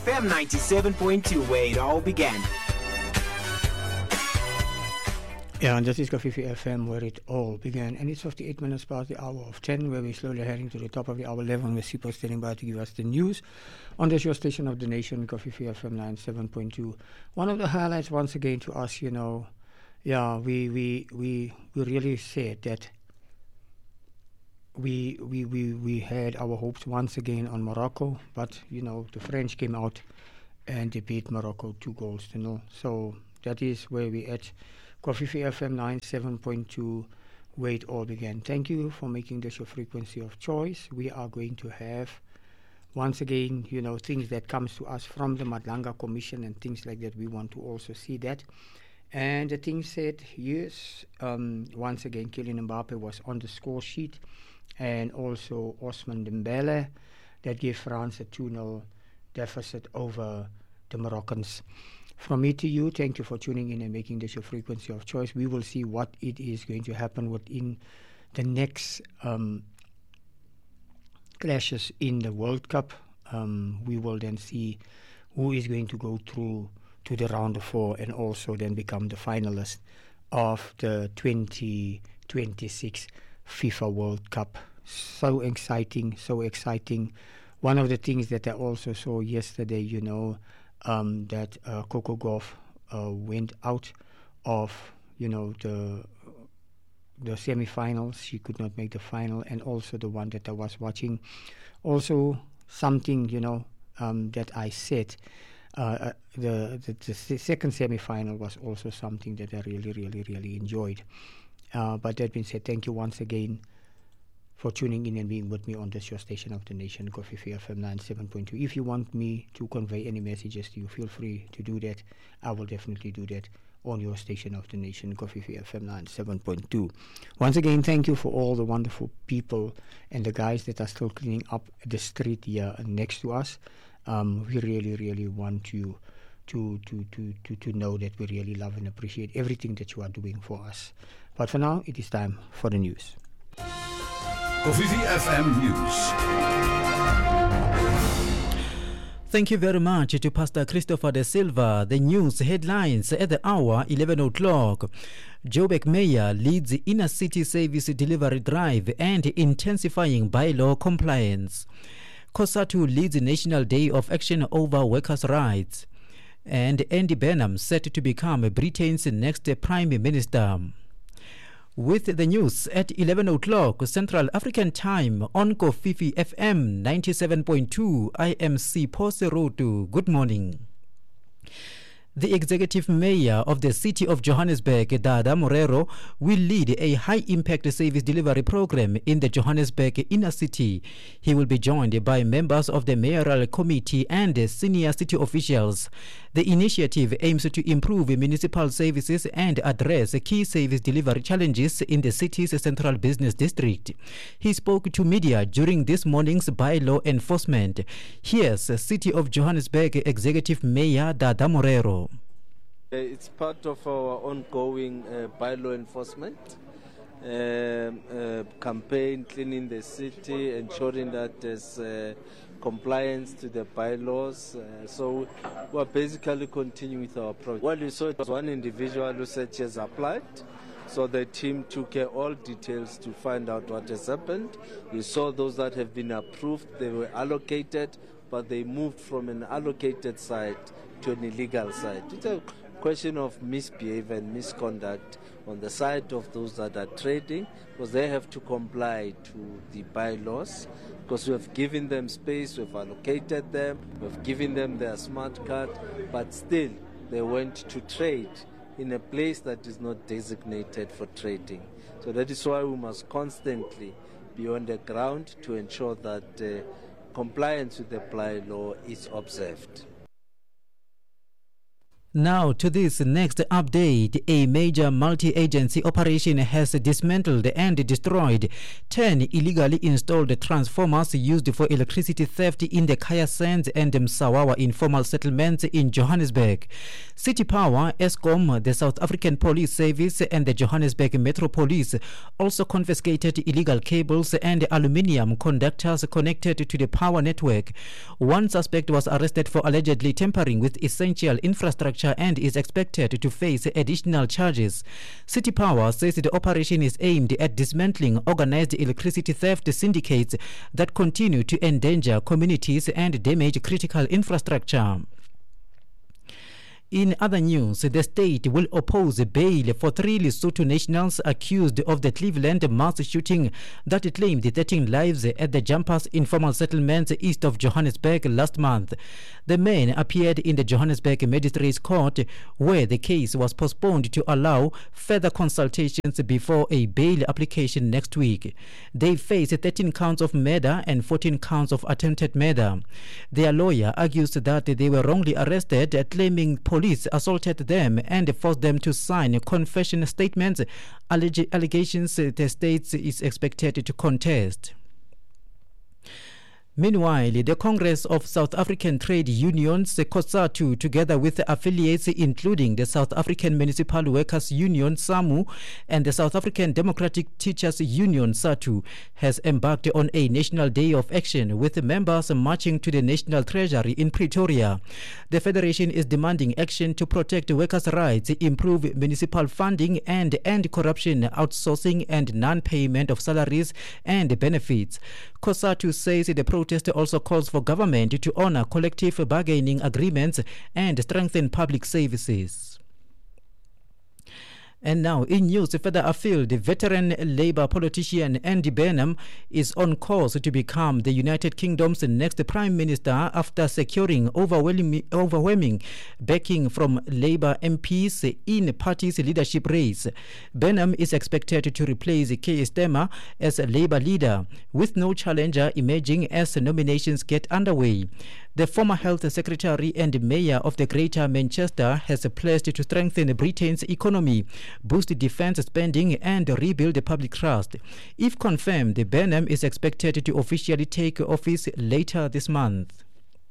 FM 97.2, where it all began. Yeah, and this is Kofifi FM, where it all began. And it's 58 minutes past the hour of 10, where we're slowly heading to the top of the hour 11, with Sipo standing by to give us the news on the show station of the nation, Kofifi FM 97.2. One of the highlights, once again, to us, we really said that we had our hopes once again on Morocco, but, the French came out and they beat Morocco 2-0. So that is where we at. Kofifi FM 97.2, where it all began. Thank you for making this your frequency of choice. We are going to have, once again, things that comes to us from the Madlanga Commission and things like that. We want to also see that. And the thing said, yes, once again, Kylian Mbappe was on the score sheet, and also Ousmane Dembele, that gave France a 2-0 deficit over the Moroccans. From me to you, thank you for tuning in and making this your frequency of choice. We will see what it is going to happen within the next clashes in the World Cup. We will then see who is going to go through to the round of 4 and also then become the finalist of the 2026 FIFA World Cup. So exciting, so exciting. One of the things that I also saw yesterday, that Coco Gauff went out of, the semi-finals. She could not make the final, and also the one that I was watching. Also, something, that I said, the second semi-final was also something that I really, really, really enjoyed. But that being said, thank you once again for tuning in and being with me on this your station of the nation, Kofifi FM 97.2. If you want me to convey any messages to you, feel free to do that. I will definitely do that on your station of the nation, Kofifi FM 97.2. Once again, thank you for all the wonderful people and the guys that are still cleaning up the street here next to us. We really, really want you to know that we really love and appreciate everything that you are doing for us. But for now, it is time for the news. Kofifi FM News. Thank you very much to Pastor Christopher De Silva. The news headlines at the hour 11 o'clock. Joburg Mayor leads inner city service delivery drive and intensifying bylaw compliance. COSATU leads National Day of Action over Workers' Rights. And Andy Burnham set to become Britain's next Prime Minister. With the news at 11 o'clock Central African Time on Kofifi FM 97.2, I am Sipho Serotu. Good morning. The executive mayor of the city of Johannesburg, Dada Morero, will lead a high-impact service delivery program in the Johannesburg inner city. He will be joined by members of the mayoral committee and senior city officials. The initiative aims to improve municipal services and address key service delivery challenges in the city's central business district. He spoke to media during this morning's bylaw enforcement. Here's City of Johannesburg Executive Mayor Dada Morero. It's part of our ongoing bylaw enforcement campaign, cleaning the city, ensuring that there's compliance to the bylaws. So we're basically continuing with our project. What you saw, it was one individual who said she has applied. So the team took all details to find out what has happened. We saw those that have been approved, they were allocated, but they moved from an allocated site to an illegal site. It's a question of misbehavior and misconduct on the side of those that are trading, because they have to comply to the bylaws, because we have given them space, we've allocated them, we've given them their smart card, but still they went to trade in a place that is not designated for trading. So that is why we must constantly be on the ground to ensure that compliance with the bylaw is observed. Now to this next update. A major multi-agency operation has dismantled and destroyed 10 illegally installed transformers used for electricity theft in the Kaya Sands and Msawawa informal settlements in Johannesburg. City Power, Eskom, the South African Police Service and the Johannesburg Metro Police also confiscated illegal cables and aluminium conductors connected to the power network. One suspect was arrested for allegedly tampering with essential infrastructure and is expected to face additional charges. City Power says the operation is aimed at dismantling organized electricity theft syndicates that continue to endanger communities and damage critical infrastructure. In other news, the state will oppose bail for 3 Lesotho nationals accused of the Cleveland mass shooting that claimed 13 lives at the Jumpers informal settlement east of Johannesburg last month. The men appeared in the Johannesburg Magistrates Court, where the case was postponed to allow further consultations before a bail application next week. They face 13 counts of murder and 14 counts of attempted murder. Their lawyer argues that they were wrongly arrested, claiming police assaulted them and forced them to sign confession statements, allegations the state is expected to contest. Meanwhile, the Congress of South African Trade Unions, COSATU, together with affiliates including the South African Municipal Workers Union, SAMU, and the South African Democratic Teachers Union, SATU, has embarked on a national day of action with members marching to the National Treasury in Pretoria. The federation is demanding action to protect workers' rights, improve municipal funding, and end corruption, outsourcing, and non-payment of salaries and benefits. COSATU says the protest also calls for government to honor collective bargaining agreements and strengthen public services. And now, in news further afield, the veteran Labour politician Andy Burnham is on course to become the United Kingdom's next Prime Minister after securing overwhelming backing from Labour MPs in party's leadership race. Burnham is expected to replace Keir Starmer as Labour leader, with no challenger emerging as nominations get underway. The former Health Secretary and Mayor of the Greater Manchester has pledged to strengthen Britain's economy, boost defence spending and rebuild public trust. If confirmed, Burnham is expected to officially take office later this month.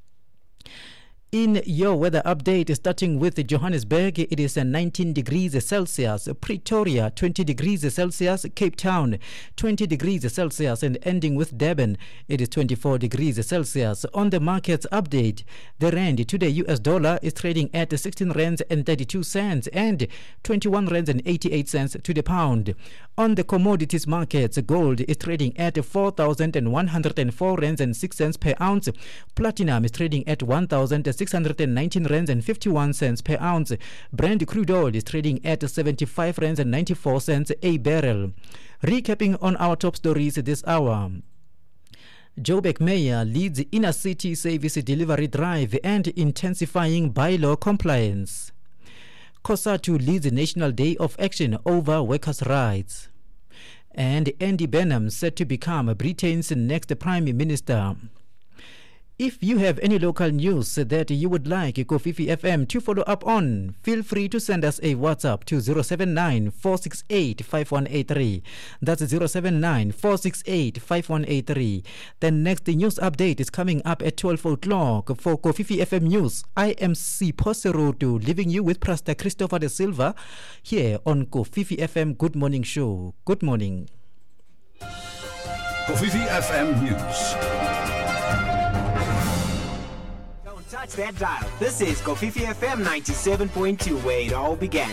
In your weather update, starting with Johannesburg, it is 19 degrees Celsius, Pretoria 20 degrees Celsius, Cape Town 20 degrees Celsius, and ending with Durban, it is 24 degrees Celsius. On the markets update, the rand to the US dollar is trading at 16 rands and 32 cents and 21 rands and 88 cents to the pound. On the commodities markets, gold is trading at 4,104 rands and 6 cents per ounce. Platinum is trading at 1,619 rands and 51 cents per ounce. Brent crude oil is trading at 75 rands and 94 cents a barrel. Recapping on our top stories this hour. Joburg Mayor leads inner city service delivery drive and intensifying bylaw compliance. COSATU leads National Day of Action over workers' rights. And Andy Burnham set to become Britain's next Prime Minister. If you have any local news that you would like Kofifi FM to follow up on, feel free to send us a WhatsApp to 079-468-5183. That's 079-468-5183. The next news update is coming up at 12 o'clock. For Kofifi FM News, I am Sipho Seroto, leaving you with Pastor Christopher De Silva here on Kofifi FM Good Morning Show. Good morning. Kofifi FM News. Touch that dial. This is Kofifi FM 97.2, where it all began.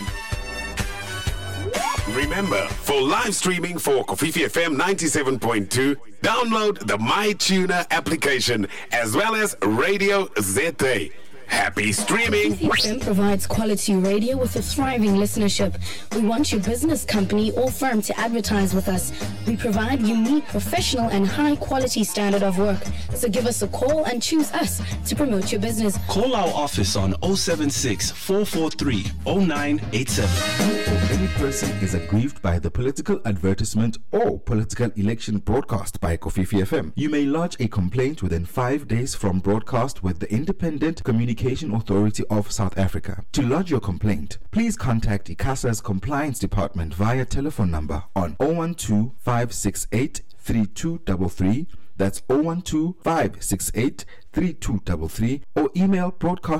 Remember, for live streaming for Kofifi FM 97.2, download the MyTuner application as well as Radio ZA. Happy streaming! FM provides quality radio with a thriving listenership. We want your business, company, or firm to advertise with us. We provide unique, professional, and high-quality standard of work. So give us a call and choose us to promote your business. Call our office on 076 443 0987. If any person is aggrieved by the political advertisement or political election broadcast by Kofifi FM, you may lodge a complaint within 5 days from broadcast with the Independent Communication Communication Authority of South Africa. To lodge your complaint, please contact ICASA's Compliance Department via telephone number on 012 568 3233. That's 012 568 3233, or email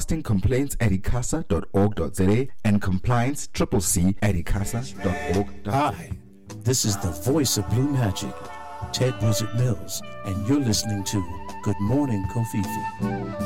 broadcastingcomplaints@icasa.org.za and compliance@icasa.org.za. Hi, this is the voice of Blue Magic, Ted Wizard Mills, and you're listening to Good Morning Kofifi.